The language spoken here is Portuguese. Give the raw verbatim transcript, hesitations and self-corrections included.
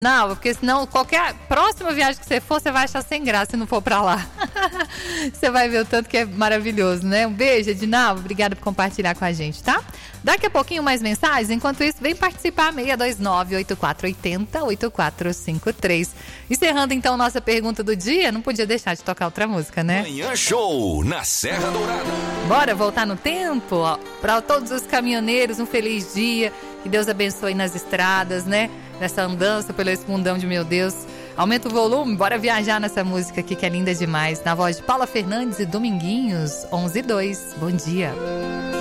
Não, porque senão qualquer próxima viagem que você for, você vai achar sem graça se não for pra lá. Você vai ver o tanto que é maravilhoso, né? Um beijo, Edinaldo. Obrigada por compartilhar com a gente, tá? Daqui a pouquinho mais mensagens. Enquanto isso, vem participar. seis dois nove, oito quatro oito zero, oito quatro cinco três. Encerrando então nossa pergunta do dia. Não podia deixar de tocar outra música, né? Manhã Show, na Serra Dourada. Bora voltar no tempo? Ó, para todos os caminhoneiros, um feliz dia. Que Deus abençoe nas estradas, né? Nessa andança pelo esse mundão de meu Deus. Aumenta o volume, bora viajar nessa música aqui que é linda demais. Na voz de Paula Fernandes e Dominguinhos, onze e dois. Bom dia.